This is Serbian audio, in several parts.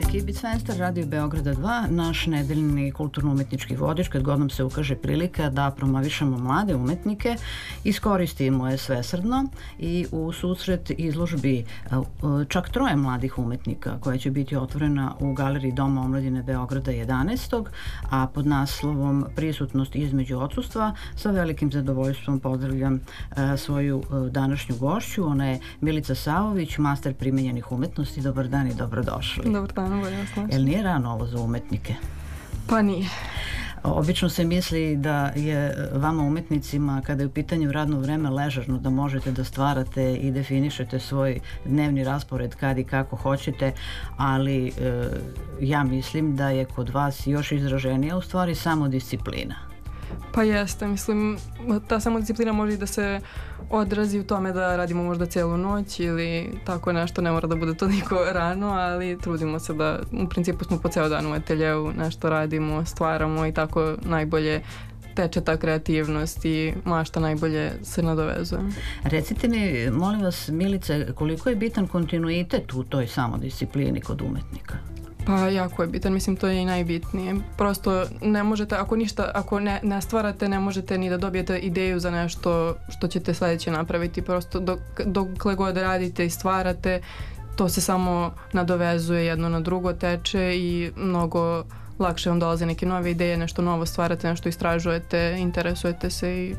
Kibitz Fenster, Radio Beograda 2, naš nedeljni kulturno-umetnički vodič, kad god nam se ukaže prilika da promovišemo mlade umetnike, iskoristimo je svesrdno i u susret izložbi čak 3 mladih umetnika koja će biti otvorena u Galeriji Doma omladine Beograda 11. a pod naslovom Prisutnost između odsustva. Sa velikim zadovoljstvom pozdravljam svoju današnju gošću. Ona je Milica Savović, master primenjenih umetnosti. Dobar dan i dobrodošli. Dobar dan, bolje vas našli. Jel nije rano ovo za umetnike? Pa nije. Obično se misli da je vama umetnicima, kada je u pitanju radno vreme, ležerno, da možete da stvarate i definišete svoj dnevni raspored kad i kako hoćete, ali ja mislim da je kod vas još izraženija u stvari samodisciplina. Pa jeste, mislim, ta samodisciplina može i da se odrazi u tome da radimo možda cijelu noć ili tako nešto, ne mora da bude toliko rano, ali trudimo se da, u principu smo po ceo dan u ateljeu, nešto radimo, stvaramo i tako najbolje teče ta kreativnost i mašta najbolje se nadovezuje. Recite mi, molim vas, Milice, koliko je bitan kontinuitet u toj samodisciplini kod umetnika? Pa jako je bitan, mislim to je i najbitnije. Prosto ne možete, ako ne stvarate, ne možete ni da dobijete ideju za nešto što ćete sledeće napraviti. Prosto dokle god radite i stvarate, to se samo nadovezuje, jedno na drugo teče i mnogo lakše vam dolaze neke nove ideje, nešto novo stvarate, nešto istražujete, interesujete se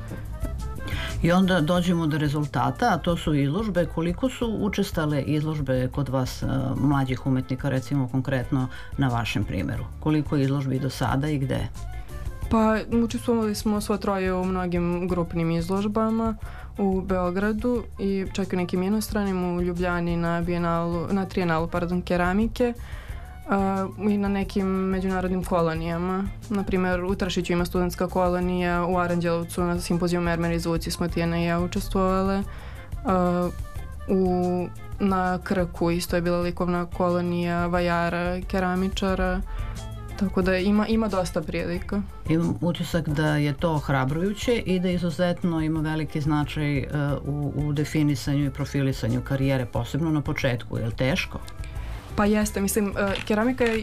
I onda dođemo do rezultata, a to su izložbe. Koliko su učestale izložbe kod vas mlađih umetnika, recimo konkretno na vašem primjeru? Koliko izložbi do sada i gde? Pa učestvovali smo svo 3 u mnogim grupnim izložbama u Beogradu i čak i nekim inostranim, u Ljubljani na trijenalu keramike, i na nekim međunarodnim kolonijama. Naprimjer, u Tršiću ima studentska kolonija, u Aranđelovcu na simpoziju Mermer i zvuci smo Tijena i ja učestvovale. Na Krku isto je bila likovna kolonija vajara, keramičara, tako da ima dosta prilika. Imam utisak da je to ohrabrujuće i da izuzetno ima veliki značaj u definisanju i profilisanju karijere, posebno na početku. Je li teško? Pa jeste, mislim, keramika je